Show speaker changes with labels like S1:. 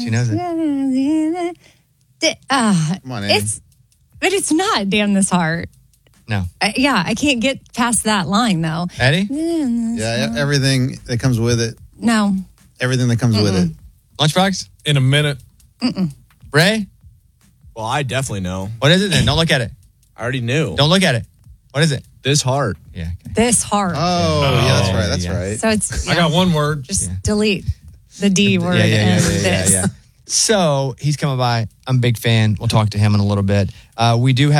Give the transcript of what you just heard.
S1: She knows it.
S2: Come on, Annie.
S3: But it's not Damn This Heart.
S1: No.
S3: I can't get past that line, though.
S1: Eddie?
S2: Yeah, everything that comes with it.
S3: No.
S2: Everything that comes with it.
S1: Lunchbox?
S4: In a minute.
S1: Ray?
S5: Well, I definitely know.
S1: What is it then? Don't look at it.
S5: I already knew.
S1: Don't look at it. What is it?
S5: This Heart.
S1: Yeah. Okay.
S3: This Heart.
S2: Oh, yeah, that's right. That's right.
S3: So it's.
S4: I got one word.
S3: Just delete the D word and this.
S1: So he's coming by. I'm a big fan. We'll talk to him in a little bit. We do have